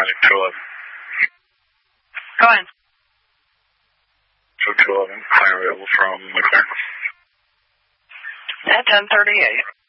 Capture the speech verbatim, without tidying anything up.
Magic two eleven. Go ahead. So two eleven, high available from McLaren. At ten thirty-eight.